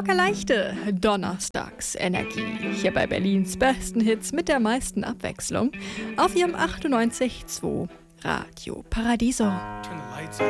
Lockerleichte Donnerstagsenergie hier bei Berlins besten Hits mit der meisten Abwechslung auf ihrem 98.2 Radio Paradiso.